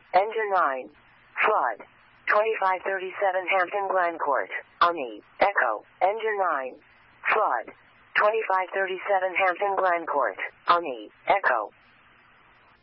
Engine 9. Flood. 2537 Hampton Glencourt. Ani. Echo. Engine 9. Flood. 2537 Hampton Glencourt. Ani. Echo.